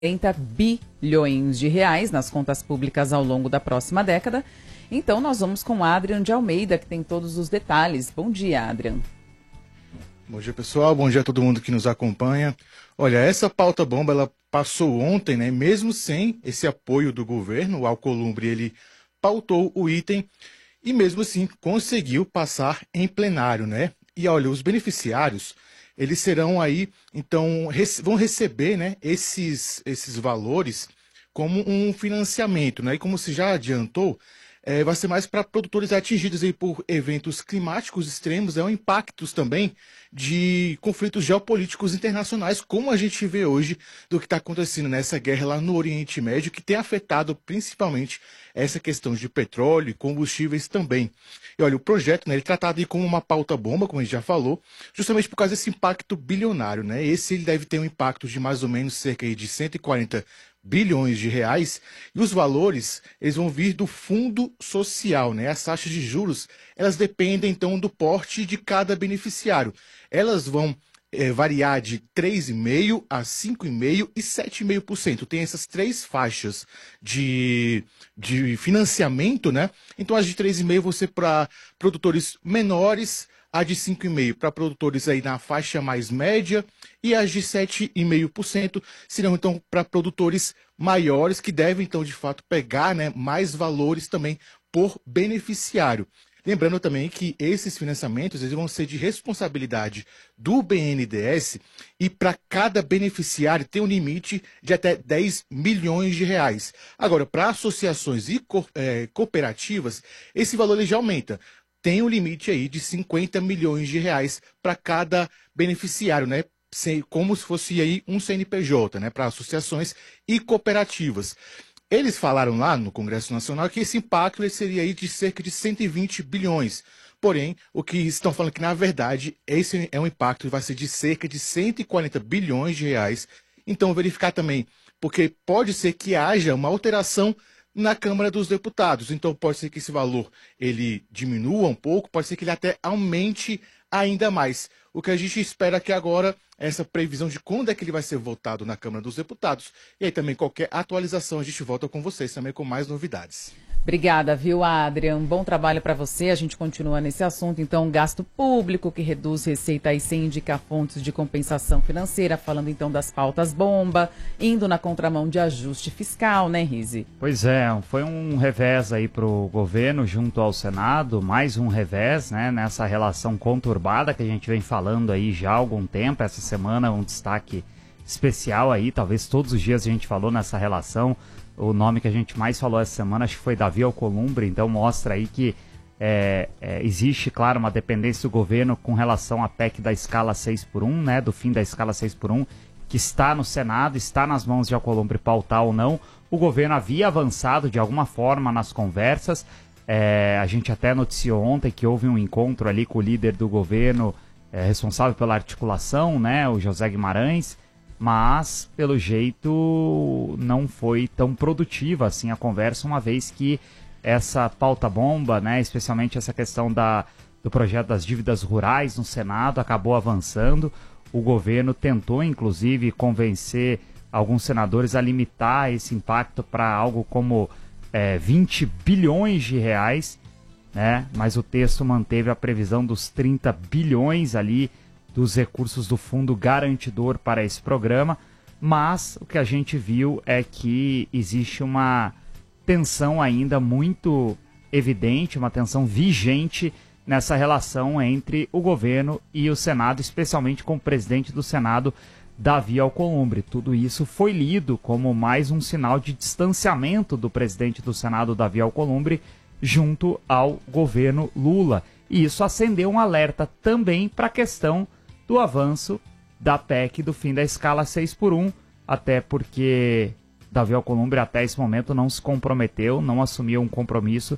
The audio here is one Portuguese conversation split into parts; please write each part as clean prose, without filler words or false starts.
30 bilhões de reais nas contas públicas ao longo da próxima década. Então nós vamos com Adrian de Almeida, que tem todos os detalhes. Bom dia, Adrian. Bom dia, pessoal. Bom dia a todo mundo que nos acompanha. Olha, essa pauta bomba, ela passou ontem, né? Mesmo sem esse apoio do governo, o Alcolumbre, ele pautou o item e mesmo assim conseguiu passar em plenário, né? E olha, os beneficiários, eles serão aí, então, vão receber, né, esses valores como um financiamento, né? E como se já adiantou, vai ser mais para produtores atingidos aí por eventos climáticos extremos, impactos também de conflitos geopolíticos internacionais, como a gente vê hoje do que está acontecendo nessa guerra lá no Oriente Médio, que tem afetado principalmente essa questão de petróleo e combustíveis também. E olha, o projeto, né, ele é tratado aí como uma pauta bomba, como a gente já falou, justamente por causa desse impacto bilionário, né? Ele deve ter um impacto de mais ou menos cerca aí de 140 bilhões de reais, e os valores, eles vão vir do Fundo Social, né? As taxas de juros, elas dependem então do porte de cada beneficiário. Elas vão variar de 3,5% a 5,5% e 7,5%. Tem essas três faixas de financiamento, né? Então as de 3,5% vão ser para produtores menores, a de 5,5% para produtores aí na faixa mais média e as de 7,5% serão então para produtores maiores que devem então de fato pegar, né, mais valores também por beneficiário. Lembrando também que esses financiamentos eles vão ser de responsabilidade do BNDES e para cada beneficiário tem um limite de até 10 milhões de reais. Agora, para associações e cooperativas, esse valor ele já aumenta. Tem um limite aí de 50 milhões de reais para cada beneficiário, né? Como se fosse aí um CNPJ, né? Para associações e cooperativas. Eles falaram lá no Congresso Nacional que esse impacto ele seria aí de cerca de 120 bilhões. Porém, o que estão falando que, na verdade, esse é um impacto que vai ser de cerca de 140 bilhões de reais. Então, verificar também, porque pode ser que haja uma alteração na Câmara dos Deputados. Então, pode ser que esse valor ele diminua um pouco, pode ser que ele até aumente ainda mais. O que a gente espera que agora essa previsão de quando é que ele vai ser votado na Câmara dos Deputados. E aí também qualquer atualização a gente volta com vocês também com mais novidades. Obrigada, viu, Adrian? Bom trabalho para você. A gente continua nesse assunto. Então, gasto público que reduz receita e sem indicar fontes de compensação financeira, falando então das pautas bomba, indo na contramão de ajuste fiscal, né, Rize? Pois é, foi um revés aí para o governo junto ao Senado, mais um revés, né, nessa relação conturbada que a gente vem falando aí já há algum tempo. Essa semana um destaque especial aí, talvez todos os dias a gente falou nessa relação. O nome que a gente mais falou essa semana acho que foi Davi Alcolumbre, então mostra aí que existe, claro, uma dependência do governo com relação à PEC da escala 6x1, né, do fim da escala 6x1, que está no Senado, está nas mãos de Alcolumbre pautar ou não. O governo havia avançado de alguma forma nas conversas, a gente até noticiou ontem que houve um encontro ali com o líder do governo responsável pela articulação, né, o José Guimarães, mas, pelo jeito, não foi tão produtiva assim a conversa, uma vez que essa pauta bomba, né, especialmente essa questão do projeto das dívidas rurais no Senado, acabou avançando. O governo tentou, inclusive, convencer alguns senadores a limitar esse impacto para algo como 20 bilhões de reais, né, mas o texto manteve a previsão dos 30 bilhões ali dos recursos do fundo garantidor para esse programa, mas o que a gente viu é que existe uma tensão ainda muito evidente, uma tensão vigente nessa relação entre o governo e o Senado, especialmente com o presidente do Senado, Davi Alcolumbre. Tudo isso foi lido como mais um sinal de distanciamento do presidente do Senado, Davi Alcolumbre, junto ao governo Lula. E isso acendeu um alerta também para a questão do avanço da PEC do fim da escala 6x1, até porque Davi Alcolumbre até esse momento não se comprometeu, não assumiu um compromisso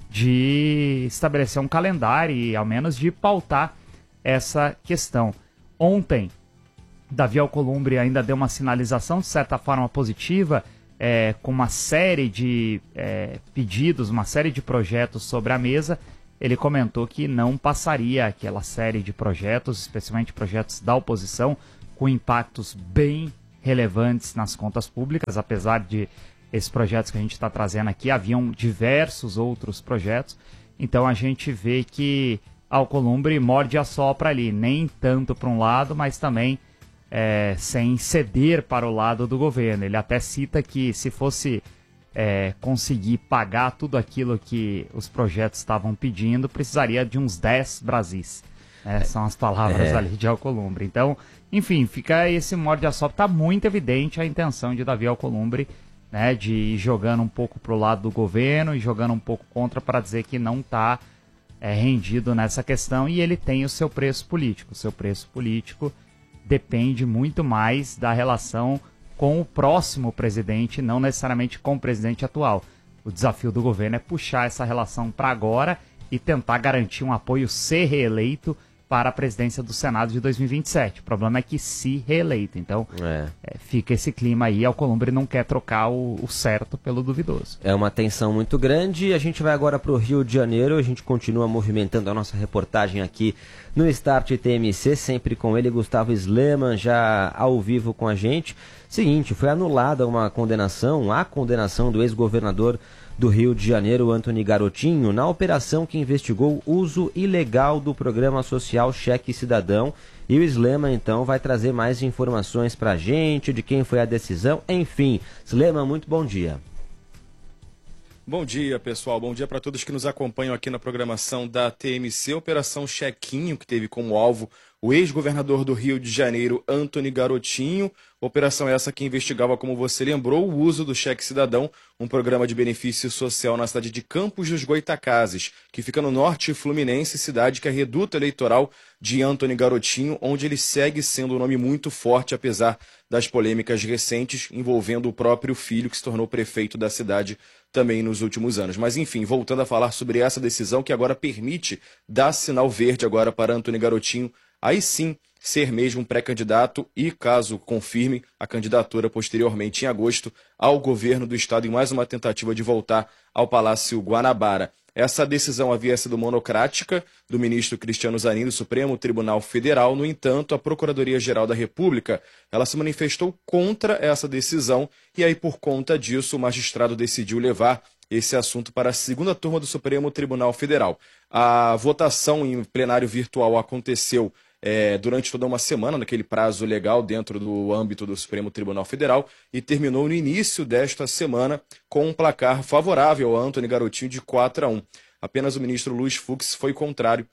de estabelecer um calendário e ao menos de pautar essa questão. Ontem, Davi Alcolumbre ainda deu uma sinalização de certa forma positiva, com uma série de pedidos, uma série de projetos sobre a mesa. Ele comentou que não passaria aquela série de projetos, especialmente projetos da oposição, com impactos bem relevantes nas contas públicas, apesar de esses projetos que a gente está trazendo aqui, haviam diversos outros projetos. Então a gente vê que Alcolumbre morde e assopra ali, nem tanto para um lado, mas também sem ceder para o lado do governo. Ele até cita que se fosse conseguir pagar tudo aquilo que os projetos estavam pedindo, precisaria de uns 10 Brasis. São as palavras ali de Alcolumbre. Então, enfim, fica esse morde e assopra. Está muito evidente a intenção de Davi Alcolumbre, né, de ir jogando um pouco para o lado do governo e jogando um pouco contra para dizer que não está rendido nessa questão, e ele tem o seu preço político. O seu preço político depende muito mais da relação com o próximo presidente, não necessariamente com o presidente atual. O desafio do governo é puxar essa relação para agora e tentar garantir um apoio ser reeleito para a presidência do Senado de 2027. O problema é que se reeleito. Então, fica esse clima aí. Alcolumbre não quer trocar o certo pelo duvidoso. É uma tensão muito grande. A gente vai agora para o Rio de Janeiro. A gente continua movimentando a nossa reportagem aqui no Start TMC, sempre com ele, Gustavo Sleman, já ao vivo com a gente. Seguinte, foi anulada a condenação do ex-governador do Rio de Janeiro, Antony Garotinho, na operação que investigou o uso ilegal do programa social Cheque Cidadão. E o Sleman, então, vai trazer mais informações para a gente, de quem foi a decisão. Enfim, Sleman, muito bom dia. Bom dia, pessoal. Bom dia para todos que nos acompanham aqui na programação da TMC. Operação Chequinho, que teve como alvo o ex-governador do Rio de Janeiro, Antony Garotinho. Operação essa que investigava, como você lembrou, o uso do Cheque Cidadão, um programa de benefício social na cidade de Campos dos Goytacazes, que fica no norte fluminense, cidade que é reduto eleitoral de Antony Garotinho, onde ele segue sendo um nome muito forte, apesar das polêmicas recentes envolvendo o próprio filho, que se tornou prefeito da cidade também nos últimos anos. Mas enfim, voltando a falar sobre essa decisão que agora permite dar sinal verde agora para Antony Garotinho, aí sim ser mesmo um pré-candidato e, caso confirme, a candidatura posteriormente em agosto ao governo do estado em mais uma tentativa de voltar ao Palácio Guanabara. Essa decisão havia sido monocrática do ministro Cristiano Zanin do Supremo Tribunal Federal. No entanto, a Procuradoria-Geral da República ela se manifestou contra essa decisão e aí, por conta disso, o magistrado decidiu levar esse assunto para a segunda turma do Supremo Tribunal Federal. A votação em plenário virtual aconteceu durante toda uma semana, naquele prazo legal dentro do âmbito do Supremo Tribunal Federal, e terminou no início desta semana com um placar favorável a Antony Garotinho de 4-1. Apenas o ministro Luiz Fux foi contrário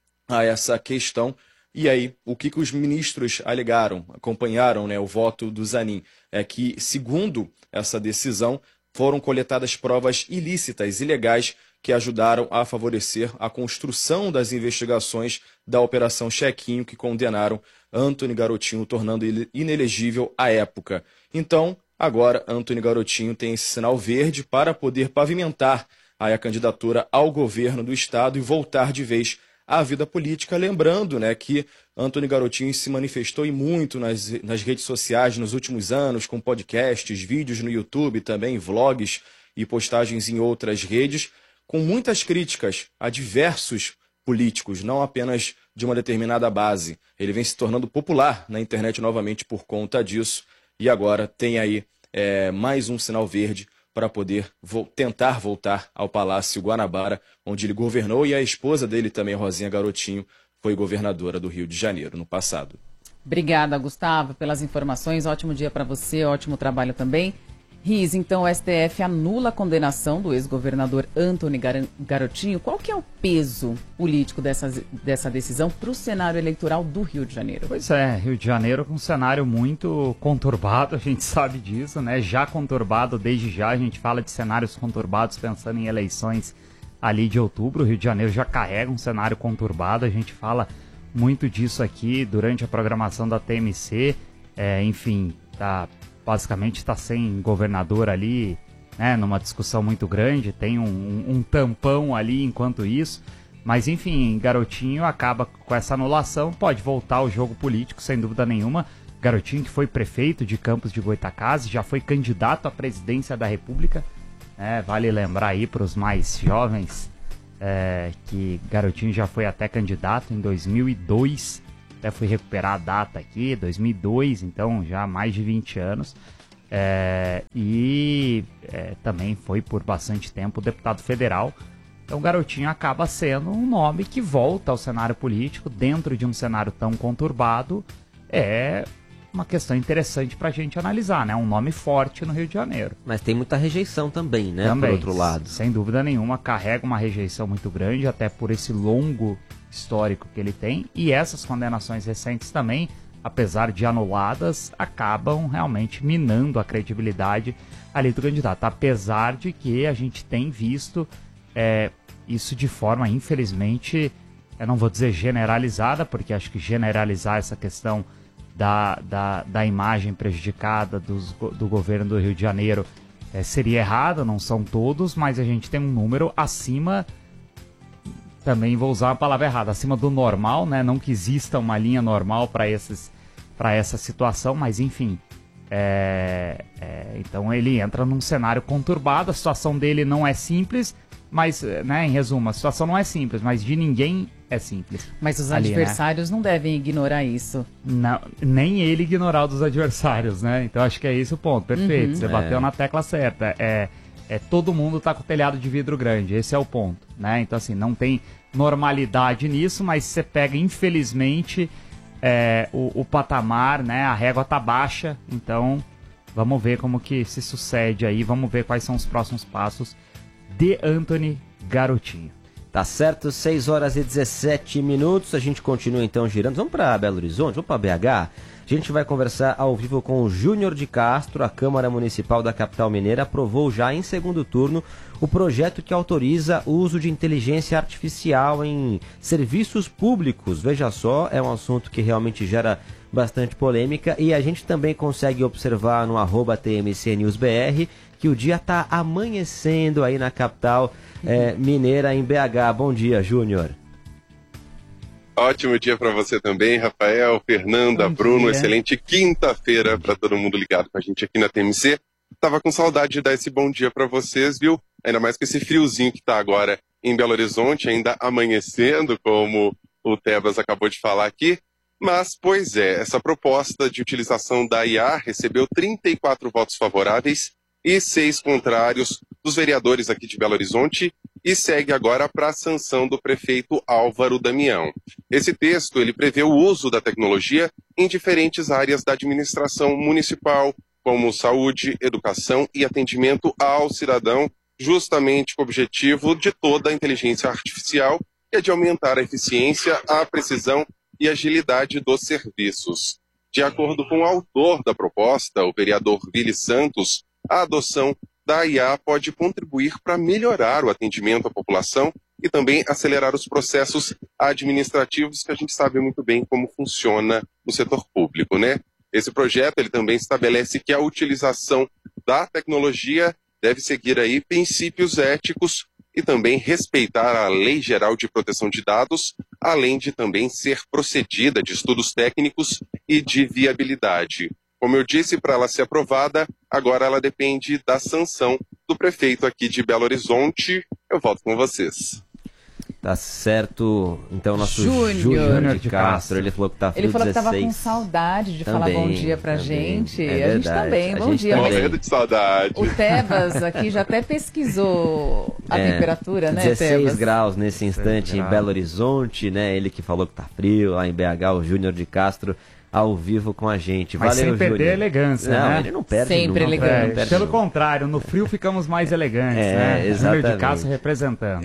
a essa questão. E aí, o que os ministros alegaram, acompanharam, o voto do Zanin, é que, segundo essa decisão, foram coletadas provas ilícitas, ilegais, que ajudaram a favorecer a construção das investigações da Operação Chequinho, que condenaram Antony Garotinho, tornando ele inelegível à época. Então, agora, Antony Garotinho tem esse sinal verde para poder pavimentar a candidatura ao governo do estado e voltar de vez à vida política. Lembrando que Antony Garotinho se manifestou e muito nas redes sociais nos últimos anos, com podcasts, vídeos no YouTube, também vlogs e postagens em outras redes, com muitas críticas a diversos políticos, não apenas de uma determinada base. Ele vem se tornando popular na internet novamente por conta disso, e agora tem aí mais um sinal verde para poder tentar voltar ao Palácio Guanabara, onde ele governou, e a esposa dele também, Rosinha Garotinho, foi governadora do Rio de Janeiro no passado. Obrigada, Gustavo, pelas informações. Ótimo dia para você, ótimo trabalho também. Riz, então o STF anula a condenação do ex-governador Antony Garotinho. Qual que é o peso político dessa decisão para o cenário eleitoral do Rio de Janeiro? Pois é, Rio de Janeiro com um cenário muito conturbado, a gente sabe disso, já conturbado desde já. A gente fala de cenários conturbados pensando em eleições ali de outubro. O Rio de Janeiro já carrega um cenário conturbado, a gente fala muito disso aqui durante a programação da TMC. Enfim, basicamente está sem governador ali, numa discussão muito grande, tem um tampão ali enquanto isso, mas enfim, Garotinho acaba com essa anulação, pode voltar ao jogo político sem dúvida nenhuma. Garotinho, que foi prefeito de Campos de Goytacazes, já foi candidato à presidência da República, vale lembrar aí para os mais jovens que Garotinho já foi até candidato em 2002, até fui recuperar a data aqui, 2002, então já há mais de 20 anos. Também foi por bastante tempo deputado federal. Então o Garotinho acaba sendo um nome que volta ao cenário político dentro de um cenário tão conturbado. É uma questão interessante para a gente analisar, né? Um nome forte no Rio de Janeiro. Mas tem muita rejeição também, né? Também, por outro lado. Sem dúvida nenhuma, carrega uma rejeição muito grande, até por esse longo histórico que ele tem. E essas condenações recentes também, apesar de anuladas, acabam realmente minando a credibilidade ali do candidato. Apesar de que a gente tem visto isso de forma, infelizmente, eu não vou dizer generalizada, porque acho que generalizar essa questão da imagem prejudicada do governo do Rio de Janeiro seria errado, não são todos, mas a gente tem um número acima, também vou usar a palavra errada, acima do normal, né? Não que exista uma linha normal para essa situação, mas enfim, então ele entra num cenário conturbado, a situação dele não é simples, mas, né, em resumo, a situação não é simples, mas de ninguém é simples. Mas os ali, adversários, né, não devem ignorar isso. Não, nem ele ignorar o dos adversários, né? Então acho que é esse o ponto, perfeito. Você bateu na tecla certa. Todo mundo tá com o telhado de vidro grande, esse é o ponto, né? Então assim, não tem normalidade nisso, mas você pega, infelizmente, o patamar, né? A régua tá baixa, então vamos ver como que se sucede aí, vamos ver quais são os próximos passos de Antony Garotinho. Tá certo, 6 horas e 17 minutos, a gente continua então girando, vamos para Belo Horizonte, vamos para BH, a gente vai conversar ao vivo com o Júnior de Castro. A Câmara Municipal da capital mineira aprovou já em segundo turno o projeto que autoriza o uso de inteligência artificial em serviços públicos. Veja só, é um assunto que realmente gera bastante polêmica e a gente também consegue observar no @TMCNewsBR que o dia está amanhecendo aí na capital mineira, em BH. Bom dia, Júnior. Ótimo dia para você também, Rafael, Fernanda, Bruno. Excelente quinta-feira para todo mundo ligado com a gente aqui na TMC. Tava com saudade de dar esse bom dia para vocês, viu? Ainda mais com esse friozinho que tá agora em Belo Horizonte, ainda amanhecendo, como o Tebas acabou de falar aqui. Mas, pois essa proposta de utilização da IA recebeu 34 votos favoráveis e 6 contrários dos vereadores aqui de Belo Horizonte e segue agora para a sanção do prefeito Álvaro Damião. Esse texto ele prevê o uso da tecnologia em diferentes áreas da administração municipal, como saúde, educação e atendimento ao cidadão, justamente com o objetivo de toda a inteligência artificial, que é de aumentar a eficiência, a precisão e agilidade dos serviços. De acordo com o autor da proposta, o vereador Vili Santos, a adoção da IA pode contribuir para melhorar o atendimento à população e também acelerar os processos administrativos, que a gente sabe muito bem como funciona no setor público, né? Esse projeto ele também estabelece que a utilização da tecnologia deve seguir aí princípios éticos e também respeitar a Lei Geral de Proteção de Dados, além de também ser procedida de estudos técnicos e de viabilidade. Como eu disse, para ela ser aprovada, agora ela depende da sanção do prefeito aqui de Belo Horizonte. Eu volto com vocês. Tá certo. Então, nosso Júnior de Castro, ele falou que tá frio. Ele falou 16. que tava com saudade de também, falar bom dia pra gente. É a gente também, bom dia. Morrendo de saudade. O Tebas aqui já até pesquisou a temperatura, né, 16 Tebas? graus nesse instante em Belo Horizonte, né? Ele que falou que tá frio lá em BH, o Júnior de Castro, ao vivo com a gente. Mas valeu, sem perder Júnior. a elegância, Não, né? ele não perde Sempre nunca. elegante. Não perde Pelo nunca. contrário, no frio ficamos mais elegantes, né? exatamente. Júnior de Castro representando.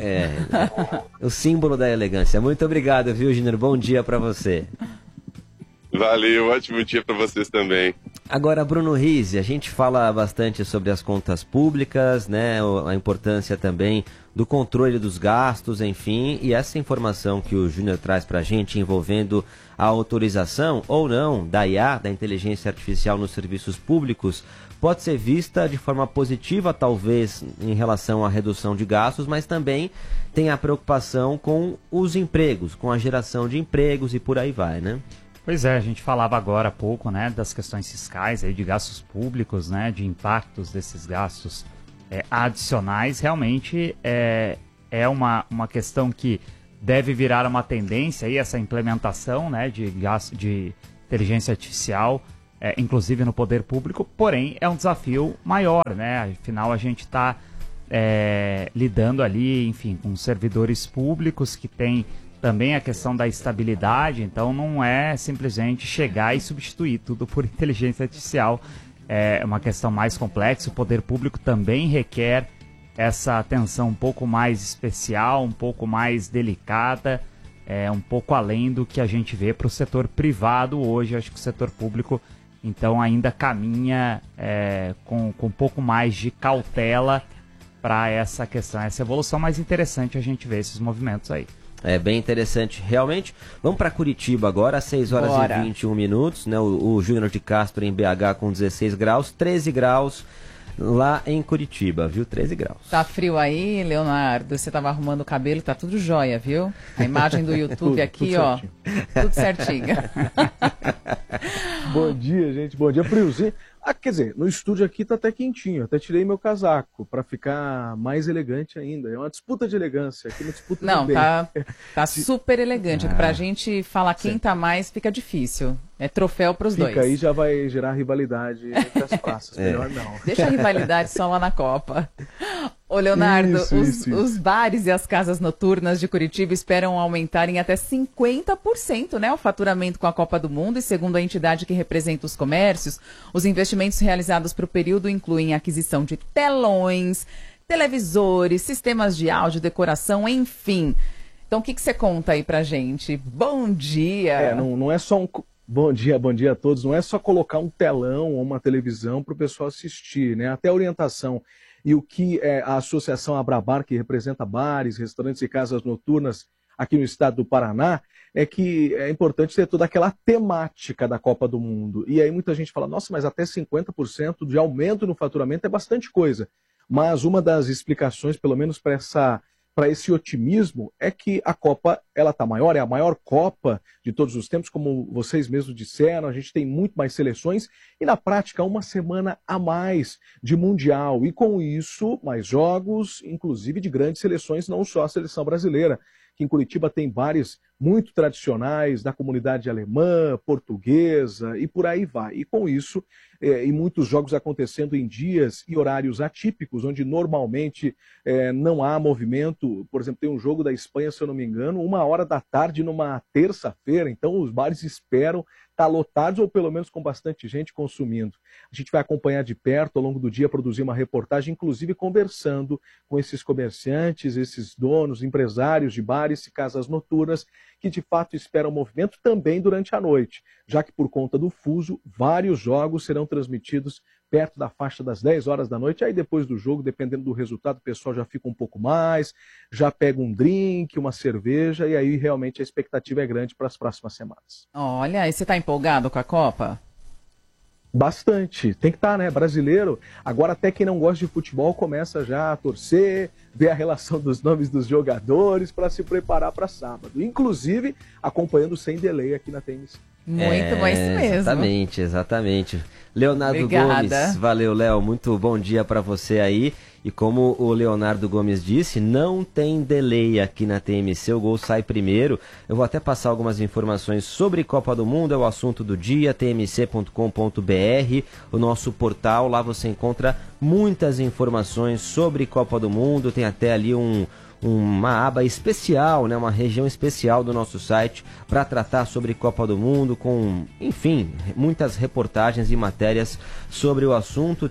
O símbolo da elegância. Muito obrigado, viu, Júnior? Bom dia pra você. Valeu, ótimo dia para vocês também. Agora, Bruno Rizzi, a gente fala bastante sobre as contas públicas, né, a importância também do controle dos gastos, enfim, e essa informação que o Júnior traz para a gente envolvendo a autorização ou não da IA, da inteligência artificial nos serviços públicos, pode ser vista de forma positiva, talvez, em relação à redução de gastos, mas também tem a preocupação com os empregos, com a geração de empregos e por aí vai, né? Pois é, a gente falava agora há pouco, né, das questões fiscais, aí, de gastos públicos, né, de impactos desses gastos adicionais. Realmente é uma questão que deve virar uma tendência aí, essa implementação, né, de inteligência artificial, inclusive no poder público, porém é um desafio maior, né? Afinal, a gente está lidando ali, enfim, com servidores públicos que têm também a questão da estabilidade, então não é simplesmente chegar e substituir tudo por inteligência artificial. É uma questão mais complexa, o poder público também requer essa atenção um pouco mais especial, um pouco mais delicada, um pouco além do que a gente vê para o setor privado hoje. Acho que o setor público, então, ainda caminha com um pouco mais de cautela para essa questão, essa evolução. Mais interessante a gente ver esses movimentos aí. É bem interessante, realmente. Vamos para Curitiba agora, às 6 horas e 21 minutos, né? O Júnior de Castro em BH com 16 graus, 13 graus lá em Curitiba, viu? 13 graus. Tá frio aí, Leonardo? Você tava arrumando o cabelo, tá tudo jóia, viu? A imagem do YouTube aqui, tudo ó, tudo certinho. Bom dia, gente. Bom dia, friozinho. Quer dizer, no estúdio aqui tá até quentinho. Até tirei meu casaco para ficar mais elegante ainda. É uma disputa de elegância. Aqui uma disputa Não, de tá super elegante. Pra gente falar quem tá mais, fica difícil. É troféu pros dois. Fica aí, já vai gerar rivalidade entre as praças. Melhor não. Deixa a rivalidade só lá na Copa. Ô, Leonardo, os bares e as casas noturnas de Curitiba esperam aumentar em até 50%, né, o faturamento com a Copa do Mundo. E segundo a entidade que representa os comércios, os investimentos realizados para o período incluem a aquisição de telões, televisores, sistemas de áudio, decoração, enfim. Então, o que você conta aí pra gente? Bom dia! Não é só um... Bom dia a todos. Não é só colocar um telão ou uma televisão para o pessoal assistir, né? Até a orientação. E o que a Associação Abrabar, que representa bares, restaurantes e casas noturnas aqui no estado do Paraná, é que é importante ter toda aquela temática da Copa do Mundo. E aí muita gente fala, nossa, mas até 50% de aumento no faturamento é bastante coisa. Mas uma das explicações, pelo menos para esse otimismo, é que a Copa ela está maior, é a maior Copa de todos os tempos, como vocês mesmos disseram, a gente tem muito mais seleções e na prática uma semana a mais de Mundial e com isso mais jogos, inclusive de grandes seleções, não só a seleção brasileira, que em Curitiba tem bares muito tradicionais da comunidade alemã, portuguesa e por aí vai. E com isso, e muitos jogos acontecendo em dias e horários atípicos, onde normalmente não há movimento. Por exemplo, tem um jogo da Espanha, se eu não me engano, 13h numa terça-feira, então os bares esperam estar lotados ou pelo menos com bastante gente consumindo. A gente vai acompanhar de perto ao longo do dia, produzir uma reportagem, inclusive conversando com esses comerciantes, esses donos, empresários de bares e casas noturnas, que de fato esperam movimento também durante a noite, já que por conta do fuso, vários jogos serão transmitidos perto da faixa das 10 horas da noite. Aí depois do jogo, dependendo do resultado, o pessoal já fica um pouco mais, já pega um drink, uma cerveja, e aí realmente a expectativa é grande para as próximas semanas. Olha, e você está empolgado com a Copa? Bastante, tem que estar, né? Brasileiro. Agora até quem não gosta de futebol começa já a torcer, ver a relação dos nomes dos jogadores para se preparar para sábado. Inclusive acompanhando sem delay aqui na TMC. Muito bom, isso mesmo. Exatamente. Leonardo Obrigada. Gomes, valeu, Léo, muito bom dia para você aí. E como o Leonardo Gomes disse, não tem delay aqui na TMC, o gol sai primeiro. Eu vou até passar algumas informações sobre Copa do Mundo, é o assunto do dia, tmc.com.br, o nosso portal. Lá você encontra muitas informações sobre Copa do Mundo, tem até ali uma aba especial, né, uma região especial do nosso site para tratar sobre Copa do Mundo, com, enfim, muitas reportagens e matérias sobre o assunto.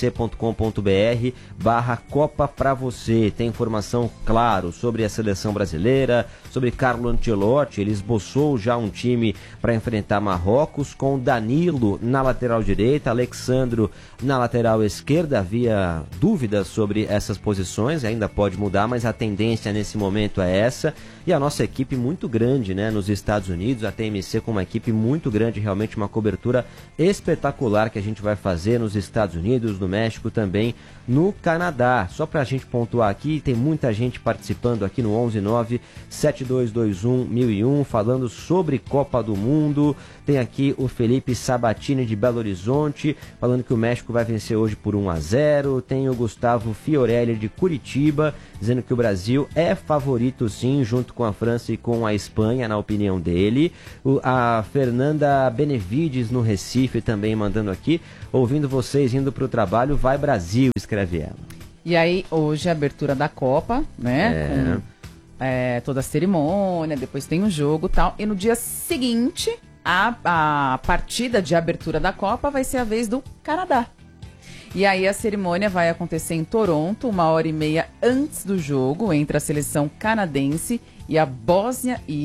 tmc.com.br/Copa pra você. Tem informação, claro, sobre a seleção brasileira, sobre Carlo Ancelotti. Ele esboçou já um time para enfrentar Marrocos, com Danilo na lateral direita, Alexandro na lateral esquerda. Havia dúvidas sobre essas posições, ainda pode mudar, mas a tendência nesse momento é essa. E a nossa equipe muito grande, né, nos Estados Unidos, a TMC com uma equipe muito grande, realmente uma cobertura espetacular que a gente vai fazer nos Estados Unidos, no México, também no Canadá. Só pra gente pontuar aqui, tem muita gente participando aqui no 119 7221-1001, falando sobre Copa do Mundo. Tem aqui o Felipe Sabatini de Belo Horizonte, falando que o México vai vencer hoje por 1-0. Tem o Gustavo Fiorelli de Curitiba, dizendo que o Brasil é favorito sim, junto com a França e com a Espanha, na opinião dele. A Fernanda Benevides no Recife também mandando aqui, ouvindo vocês indo para o trabalho, vai Brasil, escreve ela. E aí, hoje, a abertura da Copa, né? Com toda a cerimônia, depois tem o jogo e tal. E no dia seguinte, a partida de abertura da Copa vai ser a vez do Canadá. E aí a cerimônia vai acontecer em Toronto, 1h30 antes do jogo, entre a seleção canadense e a Bósnia e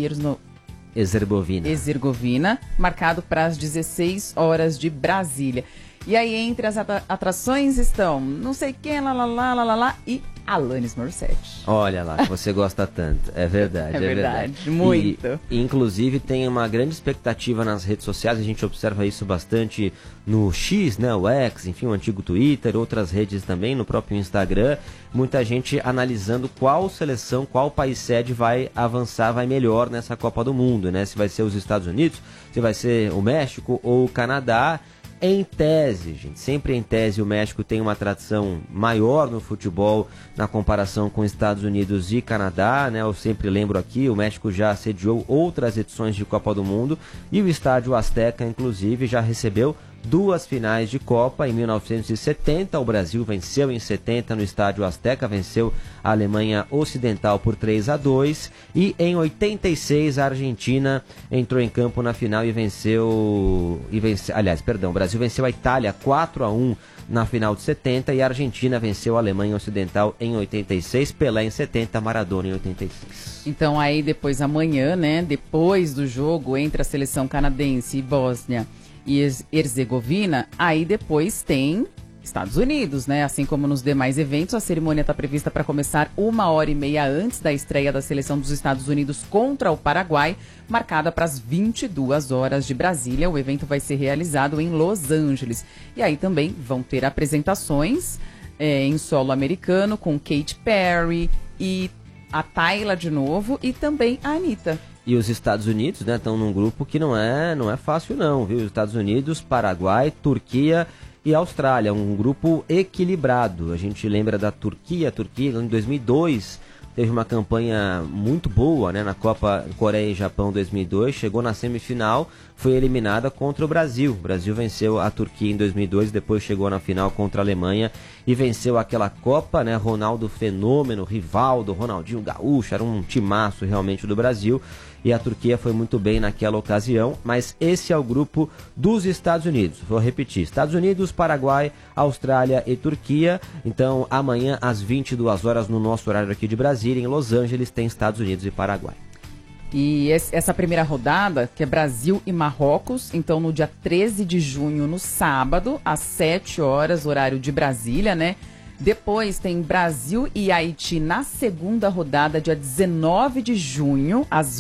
Herzegovina, marcado para as 16 horas de Brasília. E aí, entre as atrações estão não sei quem, lá, e Alanis Morissette. Olha lá, que você gosta tanto. É verdade, é verdade. Muito. E, inclusive, tem uma grande expectativa nas redes sociais, a gente observa isso bastante no X, né, o X, enfim, o antigo Twitter, outras redes também, no próprio Instagram. Muita gente analisando qual seleção, qual país sede vai avançar, vai melhor nessa Copa do Mundo, né? Se vai ser os Estados Unidos, se vai ser o México ou o Canadá. Em tese, gente, sempre em tese, o México tem uma tradição maior no futebol na comparação com Estados Unidos e Canadá, né? Eu sempre lembro aqui, o México já sediou outras edições de Copa do Mundo e o Estádio Azteca, inclusive, já recebeu 2 finais de Copa. Em 1970, o Brasil venceu em 70 no Estádio Azteca, venceu a Alemanha Ocidental por 3-2, e em 86 a Argentina entrou em campo na final e venceu, o Brasil venceu a Itália 4-1 na final de 70 e a Argentina venceu a Alemanha Ocidental em 86, Pelé em 70, Maradona em 86. Então aí depois amanhã, né, depois do jogo entre a seleção canadense e Bósnia e Herzegovina, aí depois tem Estados Unidos, né? Assim como nos demais eventos, a cerimônia está prevista para começar 1h30 antes da estreia da seleção dos Estados Unidos contra o Paraguai, marcada para as 22 horas de Brasília. O evento vai ser realizado em Los Angeles. E aí também vão ter apresentações em solo americano com Katy Perry e a Tayla de novo e também a Anitta. E os Estados Unidos, né, estão num grupo que não é fácil não, viu? Os Estados Unidos, Paraguai, Turquia e Austrália, um grupo equilibrado. A gente lembra da Turquia em 2002 teve uma campanha muito boa, né, na Copa Coreia e Japão 2002, chegou na semifinal, foi eliminada contra o Brasil. O Brasil venceu a Turquia em 2002, depois chegou na final contra a Alemanha e venceu aquela Copa, né, Ronaldo Fenômeno, Rivaldo, Ronaldinho Gaúcho, era um timaço realmente do Brasil. E a Turquia foi muito bem naquela ocasião, mas esse é o grupo dos Estados Unidos. Vou repetir, Estados Unidos, Paraguai, Austrália e Turquia. Então, amanhã às 22 horas no nosso horário aqui de Brasília, em Los Angeles, tem Estados Unidos e Paraguai. E essa primeira rodada, que é Brasil e Marrocos, então no dia 13 de junho, no sábado, às 7 horas, horário de Brasília, né? Depois tem Brasil e Haiti na segunda rodada, dia 19 de junho, às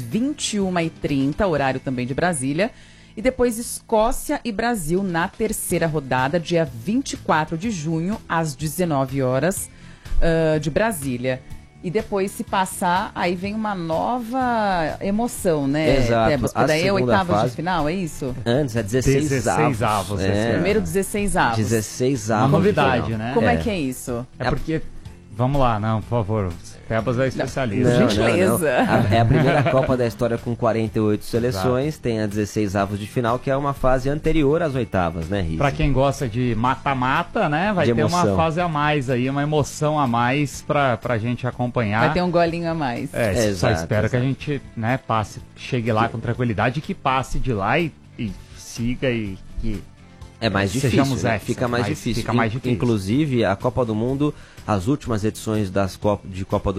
21h30, horário também de Brasília. E depois Escócia e Brasil na terceira rodada, dia 24 de junho, às 19 horas de Brasília. E depois, se passar, aí vem uma nova emoção, né? Exato. Tebas? Porque daí é oitavas de final, é isso? Antes é 16 avos. Primeiro 16 avos. 16 avos. Uma novidade, né? Como é que é isso? É porque... Vamos lá, não, por favor. Tebas é especialista. Gentileza. É a primeira Copa da história com 48 seleções, exato. Tem a 16 avos de final, que é uma fase anterior às oitavas, né, Riz? Pra quem gosta de mata-mata, né, vai ter uma fase a mais aí, uma emoção a mais pra gente acompanhar. Vai ter um golinho a mais. Só espero que a gente, né, chegue lá com tranquilidade, que passe de lá e siga e que... É mais difícil, né? Fica mais difícil. Inclusive, a Copa do Mundo, as últimas edições de Copas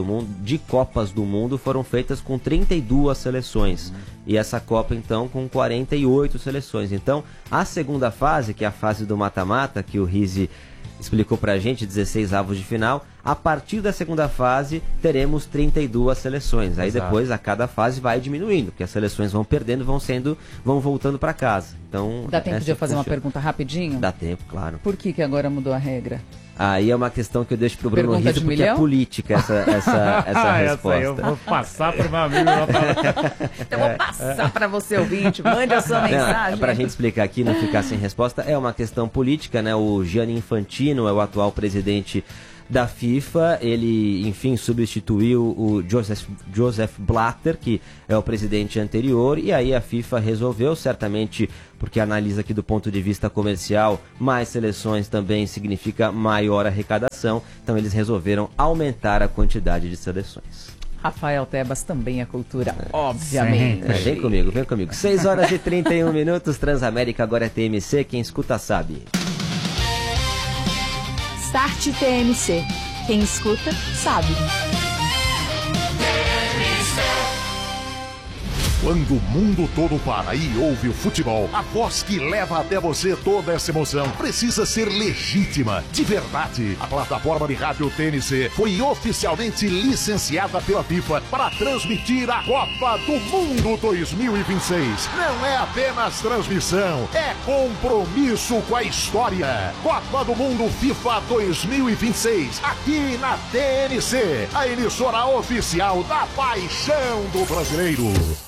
do Mundo foram feitas com 32 seleções. E essa Copa, então, com 48 seleções. Então, a segunda fase, que é a fase do mata-mata, que o Rizzi explicou pra gente, 16 avos de final, a partir da segunda fase teremos 32 seleções. Aí depois a cada fase vai diminuindo, porque as seleções vão perdendo, vão voltando para casa. Então, dá tempo de eu fazer uma pergunta rapidinho? Dá tempo, claro. Por que agora mudou a regra? Aí é uma questão que eu deixo pro Bruno Pergunta Rizzo, de porque milhão? é política essa resposta. Essa eu vou passar pro meu amigo. Então eu vou passar para você, ouvinte. Mande a sua mensagem. Para a gente explicar aqui, não ficar sem resposta, é uma questão política, né? O Gianni Infantino é o atual presidente da FIFA, ele, enfim, substituiu o Joseph Blatter, que é o presidente anterior, e aí a FIFA resolveu, certamente, porque analisa aqui do ponto de vista comercial, mais seleções também significa maior arrecadação, então eles resolveram aumentar a quantidade de seleções. Rafael Tebas também é cultura, obviamente. Vem comigo, vem comigo. 6h31, Transamérica, agora é TMC, quem escuta sabe. Start TMC. Quem escuta, sabe. Quando o mundo todo para e ouve o futebol, a voz que leva até você toda essa emoção precisa ser legítima, de verdade. A plataforma de rádio TNC foi oficialmente licenciada pela FIFA para transmitir a Copa do Mundo 2026. Não é apenas transmissão, é compromisso com a história. Copa do Mundo FIFA 2026, aqui na TNC, a emissora oficial da paixão do brasileiro.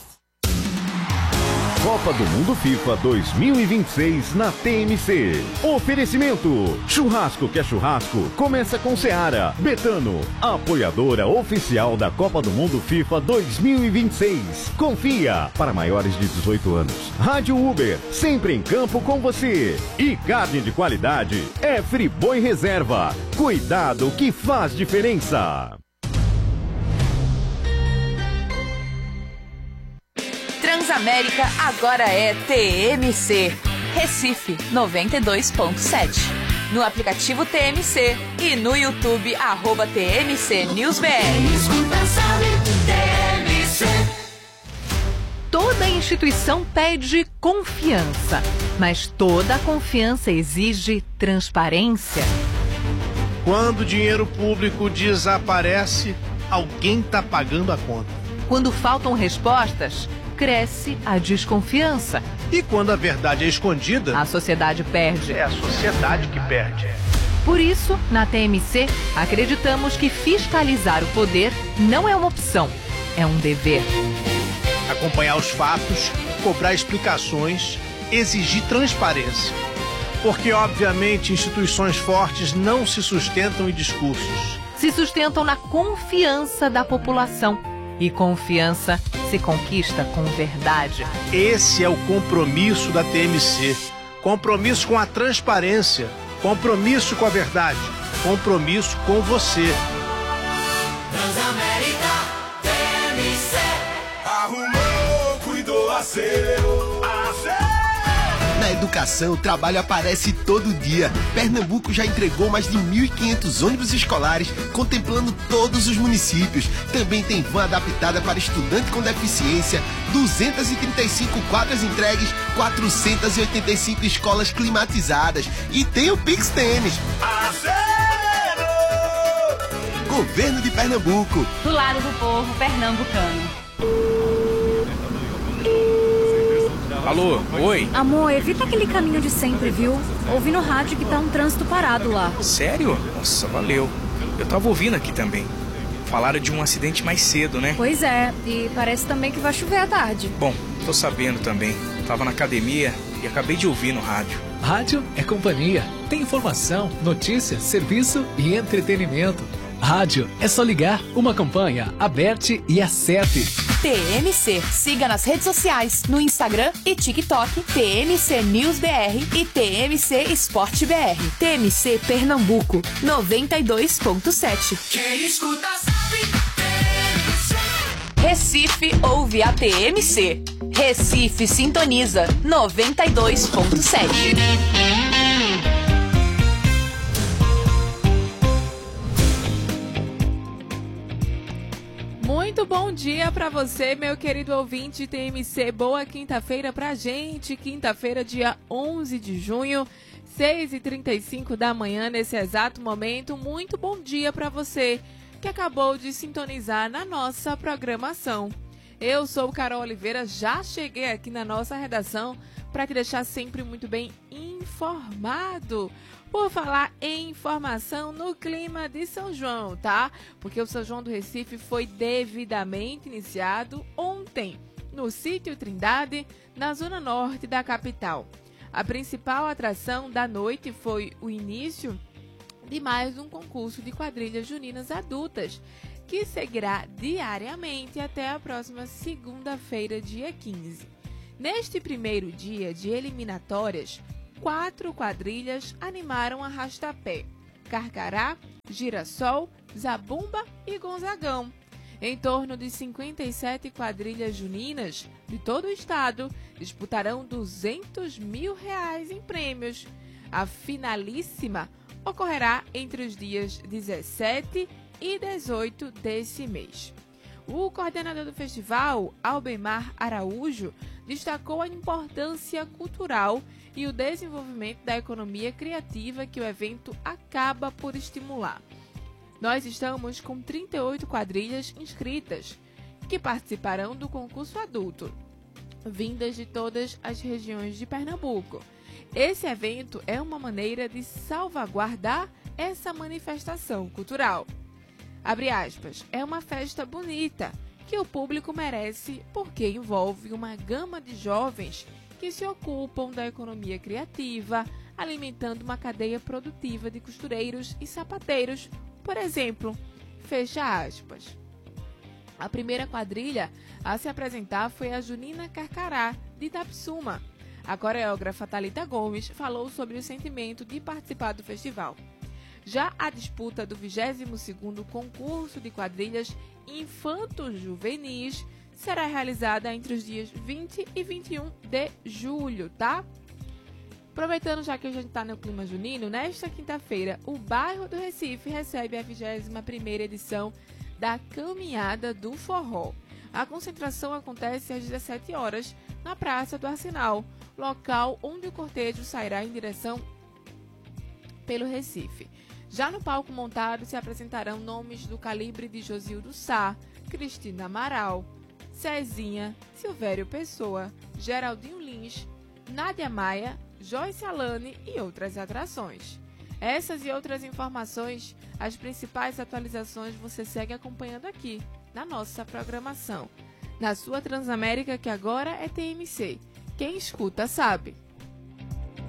Copa do Mundo FIFA 2026 na TMC. Oferecimento: churrasco que é churrasco, começa com Seara. Betano, apoiadora oficial da Copa do Mundo FIFA 2026. Confia, para maiores de 18 anos. Rádio Uber, sempre em campo com você. E carne de qualidade é Friboi Reserva. Cuidado que faz diferença. Transamérica agora é TMC. Recife 92.7. No aplicativo TMC e no YouTube @TMC NewsBR. Toda instituição pede confiança, mas toda confiança exige transparência. Quando o dinheiro público desaparece, alguém está pagando a conta. Quando faltam respostas, cresce a desconfiança. E quando a verdade é escondida, a sociedade perde. É a sociedade que perde. Por isso, na TMC, acreditamos que fiscalizar o poder não é uma opção, é um dever. Acompanhar os fatos, cobrar explicações, exigir transparência. Porque, obviamente, instituições fortes não se sustentam em discursos. Se sustentam na confiança da população. E confiança se conquista com verdade. Esse é o compromisso da TMC. Compromisso com a transparência. Compromisso com a verdade. Compromisso com você. Transamérica, TMC. Arrumou, cuidou, aceu. Na educação, o trabalho aparece todo dia. Pernambuco já entregou mais de 1.500 ônibus escolares, contemplando todos os municípios. Também tem van adaptada para estudante com deficiência, 235 quadras entregues, 485 escolas climatizadas. E tem o Pix Tênis. Governo de Pernambuco. Do lado do povo pernambucano. Alô, oi? Amor, evita aquele caminho de sempre, viu? Ouvi no rádio que tá um trânsito parado lá. Sério? Nossa, valeu. Eu tava ouvindo aqui também. Falaram de um acidente mais cedo, né? Pois é, e parece também que vai chover à tarde. Bom, tô sabendo também. Tava na academia e acabei de ouvir no rádio. Rádio é companhia. Tem informação, notícia, serviço e entretenimento. Rádio é só ligar, uma campanha, aberte e acerte. TMC, siga nas redes sociais, no Instagram e TikTok, TMC News BR e TMC Esporte BR. TMC Pernambuco, 92.7. Quem escuta sabe, TMC. Recife ouve a TMC. Recife sintoniza, 92.7. Muito bom dia para você, meu querido ouvinte TMC. Boa quinta-feira pra gente. Quinta-feira, dia 11 de junho, 6h35 da manhã, nesse exato momento. Muito bom dia para você que acabou de sintonizar na nossa programação. Eu sou Carol Oliveira, já cheguei aqui na nossa redação para te deixar sempre muito bem informado. Por falar em informação no clima de São João, tá? Porque o São João do Recife foi devidamente iniciado ontem, no sítio Trindade, na zona norte da capital. A principal atração da noite foi o início de mais um concurso de quadrilhas juninas adultas, que seguirá diariamente até a próxima segunda-feira, dia 15. Neste primeiro dia de eliminatórias, 4 quadrilhas animaram Arrastapé, Carcará, Girassol, Zabumba e Gonzagão. Em torno de 57 quadrilhas juninas de todo o estado disputarão R$200 mil em prêmios. A finalíssima ocorrerá entre os dias 17 e 18 desse mês. O coordenador do festival, Albemar Araújo, destacou a importância cultural e o desenvolvimento da economia criativa que o evento acaba por estimular. Nós estamos com 38 quadrilhas inscritas, que participarão do concurso adulto, vindas de todas as regiões de Pernambuco. Esse evento é uma maneira de salvaguardar essa manifestação cultural. Abre aspas, é uma festa bonita, que o público merece porque envolve uma gama de jovens que se ocupam da economia criativa, alimentando uma cadeia produtiva de costureiros e sapateiros, por exemplo, fecha aspas. A primeira quadrilha a se apresentar foi a Junina Carcará, de Itapsuma. A coreógrafa Thalita Gomes falou sobre o sentimento de participar do festival. Já a disputa do 22º concurso de quadrilhas infanto-juvenis será realizada entre os dias 20 e 21 de julho, tá? Aproveitando já que a gente está no clima junino, nesta quinta-feira, o bairro do Recife recebe a 21ª edição da Caminhada do Forró. A concentração acontece às 17 horas na Praça do Arsenal, local onde o cortejo sairá em direção pelo Recife. Já no palco montado se apresentarão nomes do calibre de Josildo Sá, Cristina Amaral, Cezinha, Silvério Pessoa, Geraldinho Lins, Nádia Maia, Joyce Alane e outras atrações. Essas e outras informações, as principais atualizações você segue acompanhando aqui, na nossa programação. Na sua Transamérica, que agora é TMC. Quem escuta sabe.